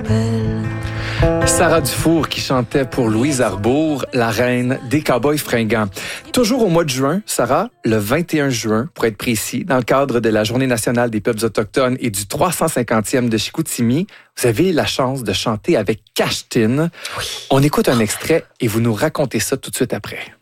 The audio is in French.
m'appelle. Sarah Dufour qui chantait pour Louise Arbour, la reine des Cowboys fringants. Toujours au mois de juin, Sarah, le 21 juin, pour être précis, dans le cadre de la Journée nationale des peuples autochtones et du 350e de Chicoutimi, vous avez la chance de chanter avec Cash Tin. Oui. On écoute un extrait et vous nous racontez ça tout de suite après.